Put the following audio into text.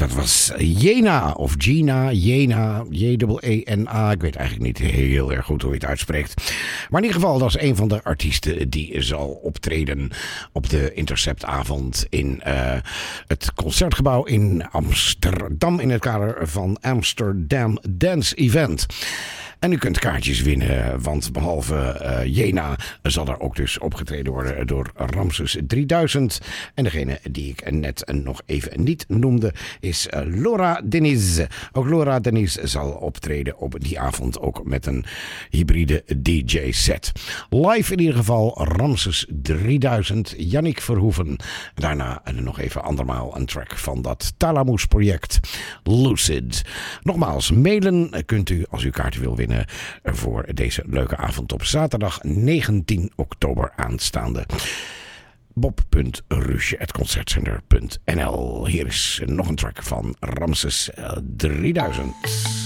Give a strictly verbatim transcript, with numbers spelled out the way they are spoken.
dat was Jena of Gina, Jena, J E N A. Ik weet eigenlijk niet heel erg goed hoe je het uitspreekt. Maar in ieder geval, dat is een van de artiesten die zal optreden op de Interceptavond in uh, het Concertgebouw in Amsterdam in het kader van Amsterdam Dance Event. En u kunt kaartjes winnen, want behalve uh, Jena zal er ook dus opgetreden worden door Ramses drieduizend. En degene die ik net nog even niet noemde is uh, Laura Deniz. Ook Laura Deniz zal optreden op die avond ook met een hybride D J-set. Live in ieder geval Ramses drieduizend, Yannick Verhoeven. Daarna nog even andermaal een track van dat Talamoes project Lucid. Nogmaals, mailen kunt u als u kaarten wil winnen voor deze leuke avond op zaterdag negentien oktober aanstaande. bob punt ruusje apenstaartje concertcenter punt n l. Hier is nog een track van Ramses drieduizend.